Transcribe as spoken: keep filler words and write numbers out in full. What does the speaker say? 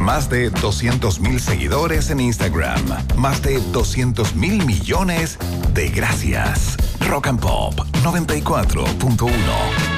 Más de doscientos mil seguidores en Instagram. Más de doscientos mil millones de gracias. Rock and Pop noventa y cuatro punto uno.